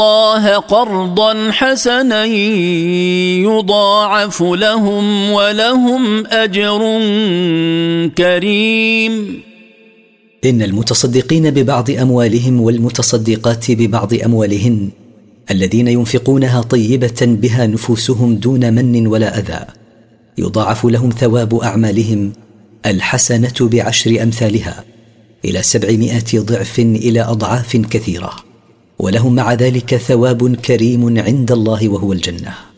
الله قرضا حسنا يضاعف لهم ولهم أجر كريم. إن المتصدقين ببعض أموالهم والمتصدقات ببعض أموالهن الذين ينفقونها طيبة بها نفوسهم دون من ولا أذى يضاعف لهم ثواب أعمالهم الحسنة ب10 أمثالها إلى 700 ضعف إلى أضعاف كثيرة، ولهم مع ذلك ثواب كريم عند الله وهو الجنة.